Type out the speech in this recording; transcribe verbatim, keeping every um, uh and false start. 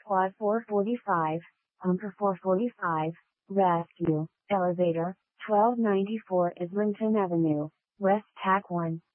Quad four forty-five, Humper four forty-five, Rescue, Elevator, twelve ninety-four Islington Avenue, West Tack one.